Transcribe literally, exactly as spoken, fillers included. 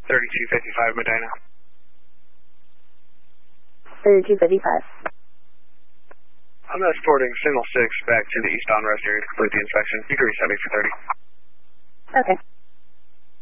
thirty-two fifty-five Medina. thirty-two fifty-five. I'm escorting Signal six back to the eastbound rest area to complete the inspection. You can reset me for thirty. Okay.